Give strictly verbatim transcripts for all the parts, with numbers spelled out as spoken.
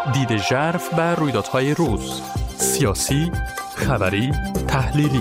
دید ژرف بر رویدادهای روز، سیاسی، خبری، تحلیلی.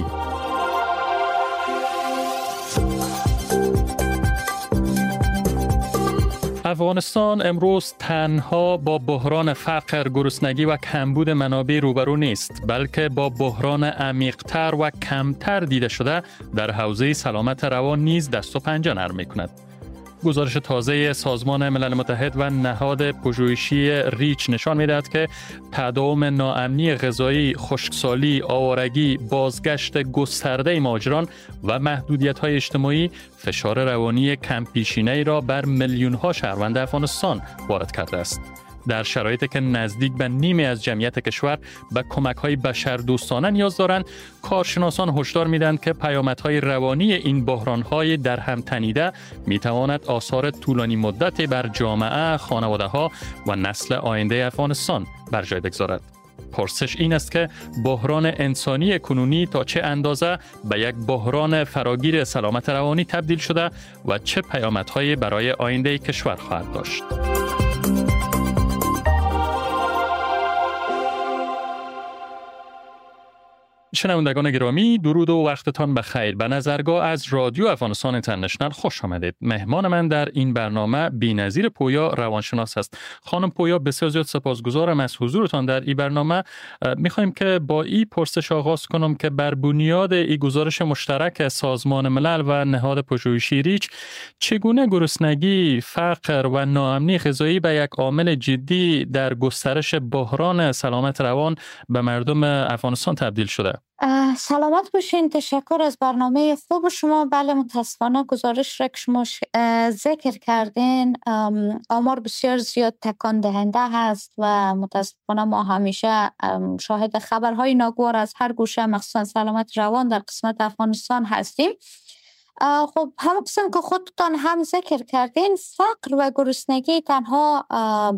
افغانستان امروز تنها با بحران فقر، گرسنگی و کمبود منابع روبرو نیست، بلکه با بحران عمیق‌تر و کمتر دیده شده در حوزه سلامت روان نیز دست و پنجه نرم می‌کند. گزارش تازه سازمان ملل متحد و نهاد پژوهشی ریچ نشان می‌دهد که تداوم ناامنی غذایی، خشکسالی، آوارگی، بازگشت گسترده مهاجران و محدودیت‌های اجتماعی فشار روانی کم‌پیشینه‌ای را بر میلیون‌ها شهروند افغانستان وارد کرده است. در شرایطی که نزدیک به نیمی از جمعیت کشور به کمک‌های بشردوستانه نیاز دارند، کارشناسان هشدار می‌دهند که پیامدهای روانی این بحران‌های در هم تنیده می‌تواند آثار طولانی مدتی بر جامعه، خانواده‌ها و نسل آینده افغانستان بر جای بگذارد. پرسش این است که بحران انسانی کنونی تا چه اندازه به یک بحران فراگیر سلامت روانی تبدیل شده و چه پیامدهایی برای آینده کشور خواهد داشت. شنوندگان گرامی، درود و وقتتان بخیر. به نظرگاه از رادیو افغانستان اینترنشنال خوش آمدید. مهمان من در این برنامه بی‌نظیر پویا روانشناس است. خانم پویا، بسیار زیاد سپاسگزارم از حضورتان در این برنامه. می‌خوایم که با این پرسش آغاز کنم که بر بنیاد این گزارش مشترک سازمان ملل و نهاد پژوهشی ریچ، چگونه گرسنگی، فقر و ناامنی غذایی به یک عامل جدی در گسترش بحران سلامت روان به مردم افغانستان تبدیل شده؟ سلامت باشین. تشکر از برنامه خوب شما. بله، متاسفانه گزارش را که شما ذکر کردین آمار بسیار زیاد تکان دهنده هست و متاسفانه ما همیشه شاهد خبرهای ناگوار از هر گوشه مخصوصا سلامت روان در قسمت افغانستان هستیم. خب هم قسم که خودتان هم ذکر کردین، فقر و گرسنگی تنها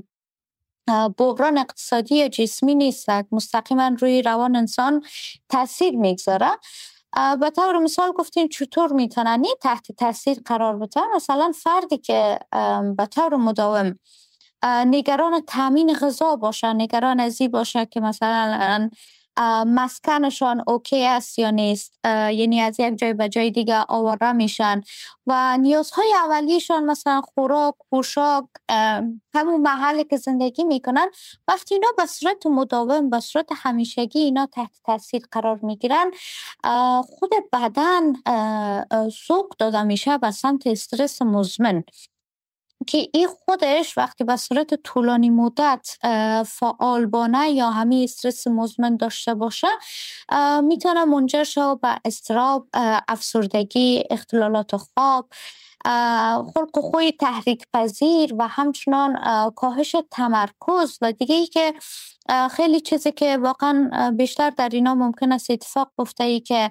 بحران اقتصادی یا جسمی نیست، مستقیما روی روان انسان تاثیر میگذاره. به طور مثال گفتین چطور میتونن تحت تاثیر قرار بده؟ مثلا فردی که به طور مداوم نگران تامین غذا باشه، نگران از این باشه که مثلا مسکنشان اوکی است یا نیست، یعنی از یک جای به جای دیگه آواره میشن و نیازهای اولیشان مثلا خوراک، پوشاک، همون محلی که زندگی میکنن، وقتی اینا به صورت مداوم، به صورت همیشگی اینا تحت تاثیر قرار میگیرن، خود بدن سوق داده میشه به سمت استرس مزمن که این خودش وقتی به صورت طولانی مدت فعال بانه یا همین استرس مزمن داشته باشه میتونه منجر شه به اضطراب، افسردگی، اختلالات خواب، خلق و خوی تحریک پذیر و همچنان کاهش تمرکز و دیگه ای که خیلی چیزی که واقعا بیشتر در اینا ممکن است اتفاق بیفته، ای که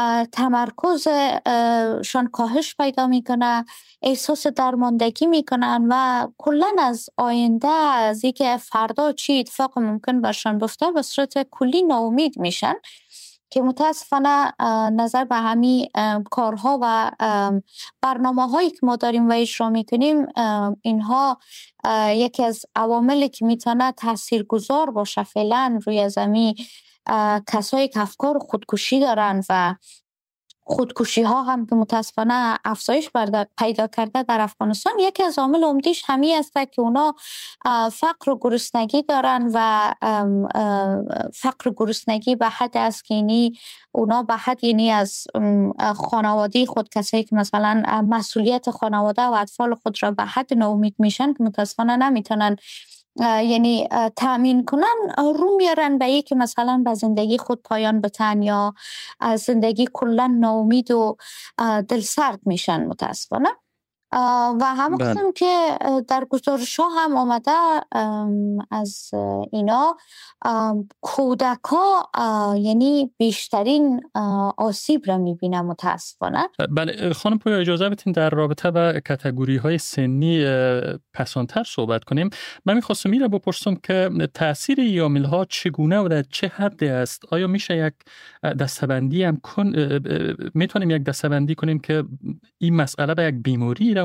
تمرکزشان کاهش پیدا میکنه، احساس درماندگی میکنن و کلا از آینده، از اینکه فردا چی اتفاق ممکن برشان بیفته به صورت کلی ناامید میشن که متاسفانه نظر به همین کارها و برنامه هایی که ما داریم و اجرا میکنیم، اینها یکی از عواملی که میتونه تاثیرگذار باشه فعلا روی زمین کسایی که افکار خودکشی دارن و خودکشی ها هم که متاسفانه افزایش پیدا کرده در افغانستان. یکی از عامل عمدیش همین است که اونا فقر و گرسنگی دارن و فقر و گرسنگی به حد است که یعنی اونا به حد یعنی از خانواده خود، کسایی که مثلا مسئولیت خانواده و اطفال خود را به حد ناامید میشن که متاسفانه نمیتونن یعنی تأمین کنن، رو میارن به این که مثلا به زندگی خود پایان بتن یا از زندگی کلا ناامید و دلسرد میشن متاسفانه. و هم قسم که در گزارش ها هم آمده از اینا کودک ها یعنی بیشترین آسیب را میبینن متاسفانه. بله خانم پویا، اجازه بدین در رابطه با کاتگوری های سنی پسانتر صحبت کنیم. من میخواستم این را بپرسم که تاثیر این عامل ها چگونه و در چه حدی است؟ آیا میشه یک دسته‌بندی هم کن میتونیم یک دسته‌بندی کنیم که این مسئله به یک بیماری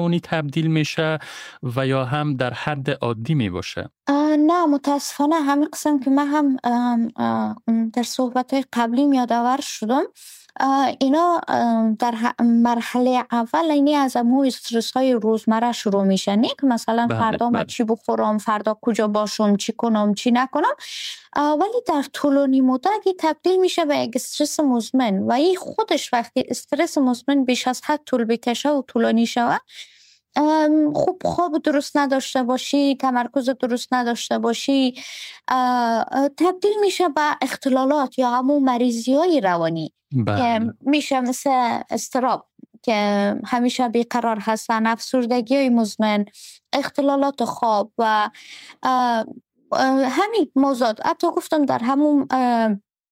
روانی تبدیل میشه و یا هم در حد عادی می باشه؟ نه متاسفانه همین قسم که من هم ام، ام، در صحبت قبلی یادآور شدم، اینا در ح- مرحله اول اینی از امو استرس های روزمره شروع میشه، نه که مثلا بله فردا من بله چی بخورم، فردا کجا باشم، چی کنم چی نکنم. اه، ولی در طولانی مدت این تبدیل میشه به یک استرس مزمن و این خودش وقتی استرس مزمن بیش از حد طول بکشه و طولانی شود، ام، خوب خواب درست نداشته باشی، تمرکز درست نداشته باشی، اه، اه، تبدیل میشه به اختلالات یا همون مریضی های روانی که بله میشه مثل استراب که همیشه بیقرار هستن، افسردگی های مزمن، اختلالات خواب و اه، اه، همین موضوعات. حتی گفتم در همون اه،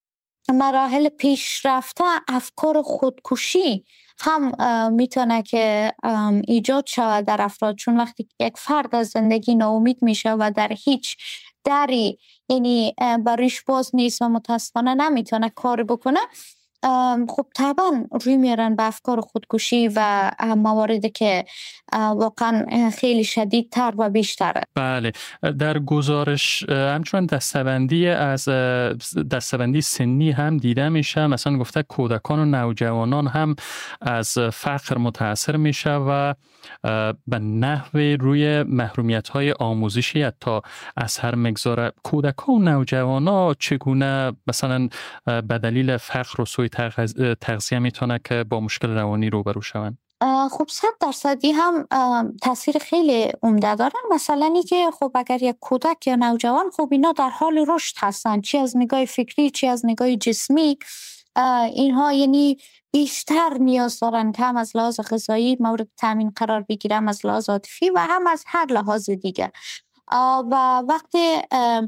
مراحل پیشرفته افکار خودکشی هم اه، میتونه که ام، ایجاد شود در افراد، چون وقتی که یک فرد از زندگی ناامید میشه و در هیچ دری یعنی اه، بریش باز نیست و متاسفانه نمیتونه کار بکنه، ام، خب طبعا روی میرن به افکار خودکشی و اه، مواردی که اه، واقعا اه، خیلی شدیدتر و بیشتره. بله. در گزارش اه، همچنان دستبندی از اه، دستبندی سنی هم دیده میشه، مثلا گفته کودکان و نوجوانان هم از فقر متاثر میشه و اه، به نحو روی محرومیت های آموزشی حتی اثر میگذاره. کودکان و نوجوانان چگونه مثلا اه، به دلیل فقر و سوء تغذ- تغذیه میتونه که با مشکل روانی روبرو شوند؟ اه، خب صد درصدی هم اه، تاثیر خیلی عمده دارن. مثلا اینی که خب اگر یک کودک یا نوجوان، خب اینا در حال رشد هستن، چی از نگاه فکری چی از نگاه جسمی، اه، اینها یعنی بیشتر نیاز دارن که هم از لحاظ غذایی مورد تامین قرار بگیرن، هم از لحاظ عاطفی و هم از هر لحاظ دیگه. اه، و وقتی اه،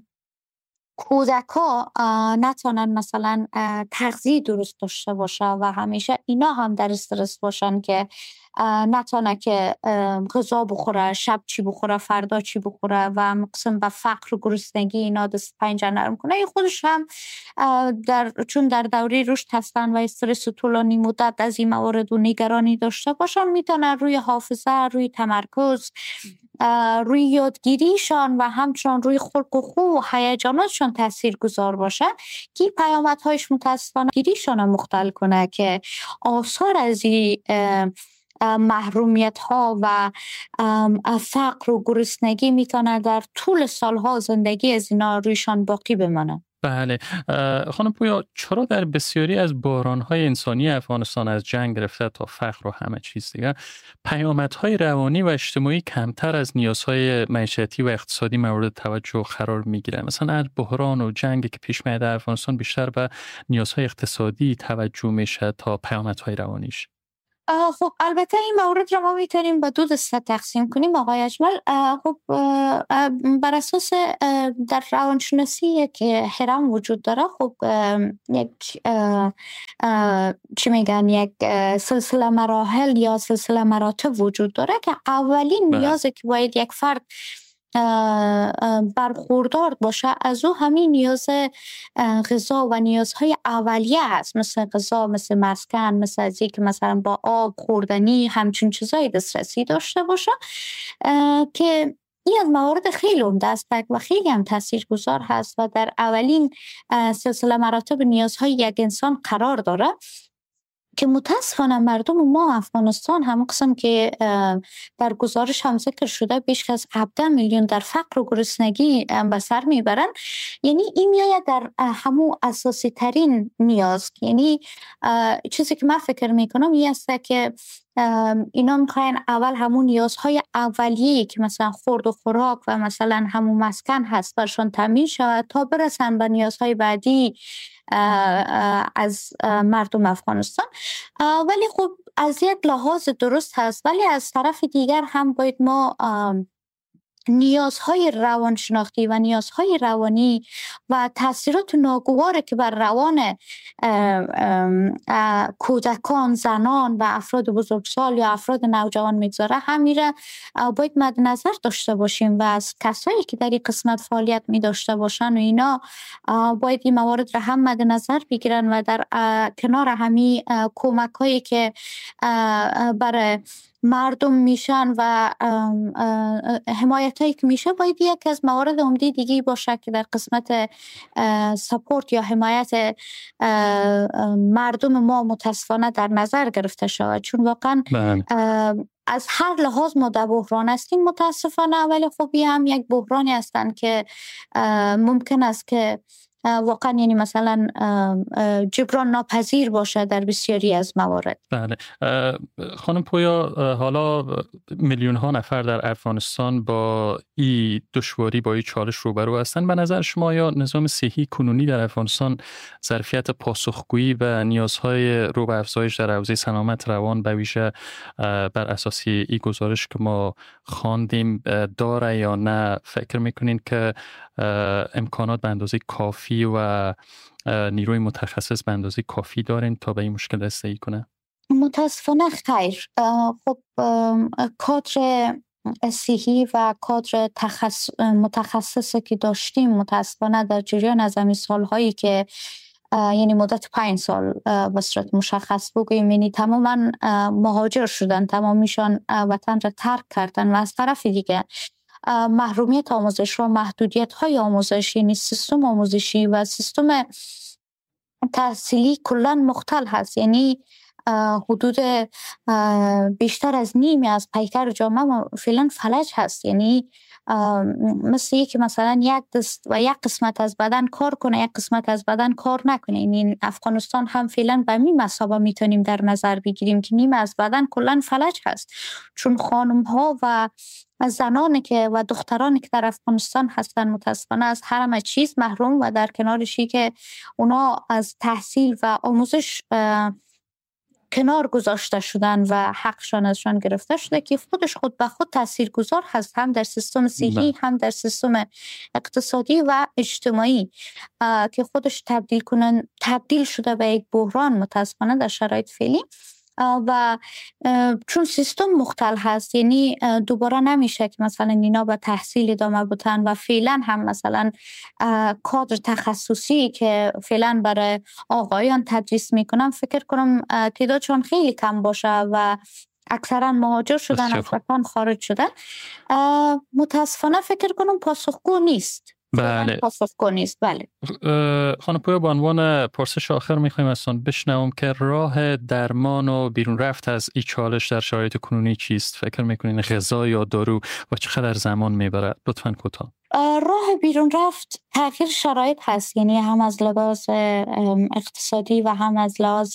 کودکا اه، نتونن مثلا اه، تغذیه درست داشته باشه و همیشه اینا هم در استرس باشن که اه، نتونه که اه، غذا بخوره، شب چی بخوره، فردا چی بخوره و مقسم به فقر و گرسنگی اینا دست پنجه نرم کنه، این خودش هم اه، در چون در دوره رشد هستن و استرس طولانی مدت از این موارد و نگرانی داشته باشن، میتونه روی حافظه، روی تمرکز، اه، روی یادگیریشان و همچنان روی خلق و خو و هیجاناتشان تأثیر گذار باشه که پیامدهایش متاسفانه گیریشان رو مختل کنه که آثار از این اه، اه، محرومیت ها و ام، اه، فقر و گرسنگی میتونه در طول سالها زندگی از اینا رویشان باقی بمانه. بله. اه، خانم پویا، چرا در بسیاری از بحران‌های انسانی افغانستان، از جنگ گرفته تا فقر و همه چیز دیگه، پیامدهای روانی و اجتماعی کمتر از نیازهای معیشتی و اقتصادی مورد توجه قرار میگیره؟ مثلا از بحران و جنگی که پیش میاد در افغانستان بیشتر به نیازهای اقتصادی توجه میشه تا پیامدهای روانیش. اه، خب البته این مورد را ما میتونیم به دو دسته تقسیم کنیم آقای اجمل. اه، خب اه، اه، بر اساس اه، در روانشناسی یک هرم وجود داره. خب اه، یک اه، اه، چی میگن یک اه، سلسله مراحل یا سلسله مراتب وجود داره که اولین بله نیازی که باید یک فرد اه، اه، برخوردار باشه از او همین نیاز اه، غذا و نیازهای اولیه هست، مثل غذا، مثل مسکن، مثل از که مثلا با آب، خوردنی، همچین چیزایی دسترسی داشته باشه، اه، که این از موارد خیلی عمده است و خیلی هم تاثیرگذار هست و در اولین اه، سلسله مراتب نیازهای یک انسان قرار داره، که متاسفانه مردم ما افغانستان هم قسم که اه، در گزارش هم ذکر شده بیش از هفده میلیون در فقر و گرسنگی اه، به سر میبرن. یعنی این میآید در اه، همو اساسی ترین نیاز، یعنی اه، چیزی که من فکر میکنم این است که اه، اینا میخواین اول همون نیازهای اولیه که مثلا خورد و خوراک و مثلا همون مسکن هست برشان تامین شود تا برسن به نیازهای بعدی اه، اه، از اه، مردم افغانستان. اه، ولی خب از یک لحاظ درست هست، ولی از طرف دیگر هم باید ما ام، نیازهای روانشناختی و نیازهای روانی و تاثیرات ناگواری که بر روان ام، ام، اه، کودکان، زنان و افراد بزرگسال یا افراد نوجوان میگذاره، همیره باید مد نظر داشته باشیم و از کسایی که در این قسمت فعالیت می داشته باشن و اینا اه، باید این موارد را هم مد نظر بگیرن و در اه، کنار همی کمک هایی که اه، اه، برای مردم میشن و حمایت هایی که میشه باید یک از موارد عمده دیگه باشه که در قسمت سپورت یا حمایت مردم ما متاسفانه در نظر گرفته شود، چون واقعا از هر لحاظ ما در بحران هستیم متاسفانه، ولی خب هم یک بحرانی هستند که ممکن است که واقعا یعنی مثلا جبران ناپذیر باشه در بسیاری از موارد. بله خانم پویا، حالا میلیون ها نفر در افغانستان با این دشواری با این چالش روبرو هستند. به نظر شما یا نظام صحی کنونی در افغانستان ظرفیت پاسخگویی و نیازهای رو به افزایش در حوزه سلامت روان به ویژه بر اساس این گزارش که ما خواندیم داره یا نه؟ فکر میکنین که امکانات به اندازه کافی و نیروی متخصص به اندازه کافی دارین تا به این مشکل رسیدگی کنه؟ متاسفانه خیر. خب کادر صحی و کادر تخص... متخصصی که داشتیم متاسفانه در جریان از همین سالهایی که یعنی مدت پنج سال به صورت مشخص بگوییم یعنی تماما مهاجر شدن، تمامیشان وطن را ترک کردن و از طرف دیگه محرومیت آموزش و محدودیت های آموزشی، یعنی سیستم آموزشی و سیستم تحصیلی کلان مختل هست. یعنی حدود بیشتر از نیمی از پیکر جامعه ما فعلا فلج هست. یعنی مثل یک مثلا یک دست و یک قسمت از بدن کار کنه، یک قسمت از بدن کار نکنه. یعنی افغانستان هم فعلا به این مسابقه میتونیم در نظر بگیریم که نیمه از بدن کلان فلج هست، چون خانم ها و زنانی که و دخترانی که در افغانستان هستن متاسفانه از هر همه چیز محروم و در کنارشی که اونا از تحصیل و آموزش کنار گذاشته شدن و حقشان ازشان گرفته شده که خودش خود به خود تاثیرگذار هست، هم در سیستم صحی هم در سیستم اقتصادی و اجتماعی که خودش تبدیل کنن تبدیل شده به یک بحران متاسفانه در شرایط فعلی. و چون سیستم مختل هست یعنی دوباره نمیشه که مثلا اینا به تحصیل ادامه بدن و فعلا هم مثلا کادر تخصصی که فعلا برای آقایان تدریس میکنن فکر کنم تعدادشون خیلی کم باشه و اکثرا مهاجر شدن، از وطن خارج شدن. متاسفانه فکر کنم پاسخگو نیست. بله پاسخگو نیست. بله خانم پویا، به عنوان پرسش آخر میخوایم ازتون بشنوم که راه درمان و بیرون رفت از این چالش در شرایط کنونی چیست؟ فکر میکنین غذا یا دارو و چقدر زمان میبره؟ لطفاً کوتاه. راه بیرون رفت تغییر شرایط هست، یعنی هم از لحاظ اقتصادی و هم از لحاظ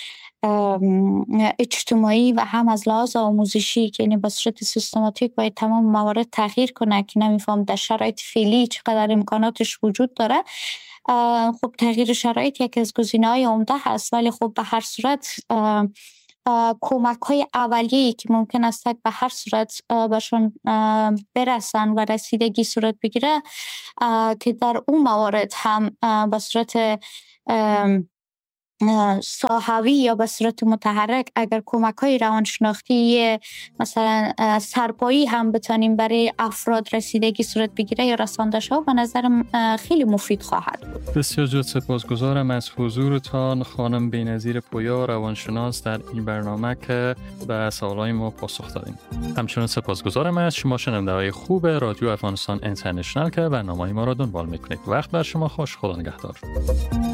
اجتماعی و هم از لحاظ آموزشی که یعنی به صورت سیستماتیک باید تمام موارد تغییر کنه که نمیفهم در شرایط فعلی چقدر امکاناتش وجود داره. خب تغییر شرایط یک از گزینه‌های عمده هست، ولی خب به هر صورت کمک های اولیه‌ای که ممکن است به هر صورت بهشون برسن و رسیدگی صورت بگیره که در اون موارد هم به صورت صحوی یا به صورت متحرک اگر کمک های روانشناختی مثلا سرپایی هم بتانیم برای افراد رسیدگی صورت بگیره یا رسانده شود به نظرم خیلی مفید خواهد بود. بسیار زیاد سپاسگزارم از حضورتان خانم بی‌نظیر پویا، روانشناس، در این برنامه که به سوالای ما پاسخ دادیم. همچنین سپاسگزارم از شما شنونده‌های خوب رادیو افغانستان اینترنشنال که برنامه ما را دنبال میکنید. وقت بر شما خوش. خدا نگهدار.